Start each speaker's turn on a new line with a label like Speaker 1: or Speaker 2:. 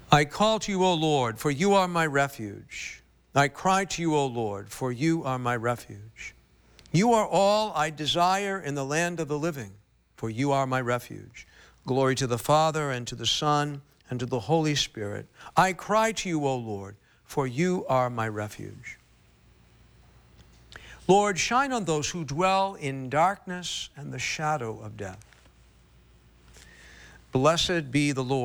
Speaker 1: I call to you, O Lord, for you are my refuge. I cry to you, O Lord, for you are my refuge. You are all I desire in the land of the living, for you are my refuge. Glory to the Father, and to the Son, and to the Holy Spirit. I cry to you, O Lord, for you are my refuge. Lord, shine on those who dwell in darkness and the shadow of death. Blessed be the Lord.